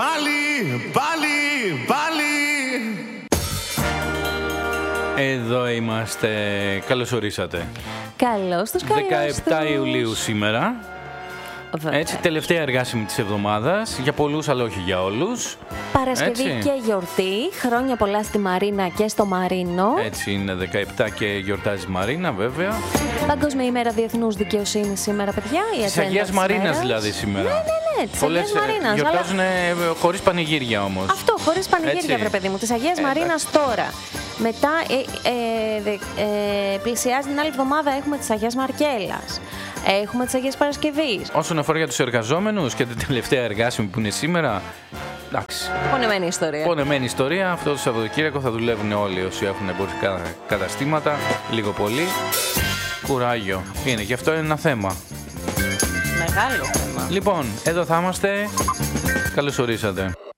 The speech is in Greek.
πάλι. Εδώ είμαστε. Καλώς ορίσατε. Καλώς τους, καλώς 17 Ιουλίου σήμερα. Έτσι, τελευταία εργάσιμη της εβδομάδας. Για πολλούς, αλλά όχι για όλους. Παρασκευή Έτσι. και γιορτή. Χρόνια πολλά στη Μαρίνα και στο Μαρίνο. Έτσι είναι, 17 και γιορτάζει Μαρίνα, βέβαια. Παγκόσμια ημέρα διεθνούς δικαιοσύνης σήμερα, παιδιά. Της Αγίας Μαρίνας δηλαδή σήμερα. Ναι, της Αγίας Μαρίνας. Γιορτάζουν χωρίς πανηγύρια όμως. Αυτό, χωρίς πανηγύρια, βρε παιδί μου. Της Αγίας Μαρίνας τώρα. Μετά πλησιάζει την άλλη εβδομάδα, έχουμε της Αγίας Μαρκέλας. Έχουμε τις Αγίες Παρασκευής. Όσον αφορά για τους εργαζόμενους και την τελευταία εργάσιμη που είναι σήμερα, εντάξει. Πονεμένη ιστορία. Πονεμένη ιστορία. Αυτό το Σαββατοκύριακο θα δουλεύουν όλοι όσοι έχουν εμπορικά καταστήματα, λίγο πολύ. Κουράγιο. Είναι και αυτό είναι ένα θέμα. Μεγάλο θέμα. Λοιπόν, εδώ θα είμαστε. Καλώς ορίσατε.